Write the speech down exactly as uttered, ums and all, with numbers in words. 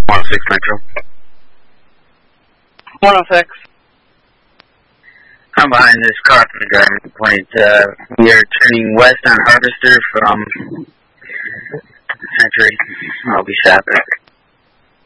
one oh six Metro. one oh six. I'm behind this car from the driving point. Uh, we are turning west on Harvester from Century. I'll be stopping.